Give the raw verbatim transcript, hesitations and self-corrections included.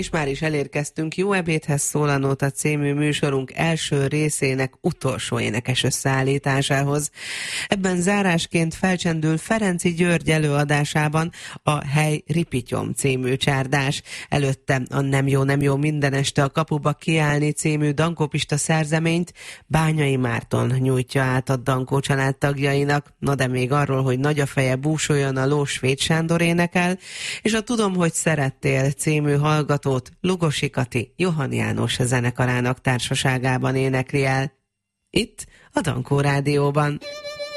És már is elérkeztünk Jó ebédhez szól a Nóta című műsorunk első részének utolsó énekes összeállításához. Ebben zárásként felcsendül Ferenczy György előadásában a Hely Ripityom című csárdás. Előtte a Nem jó, nem jó minden este a kapuba kiállni című dankópista szerzeményt Bányai Márton nyújtja át a Dankó család tagjainak. Na de még arról, hogy Nagy a feje búsoljon, a Lós Svéd Sándor énekel, és a Tudom, hogy szerettél című hallgatót Lugosi Kati Johann János zenekarának társaságában énekli el. Itt a Dankó Rádióban.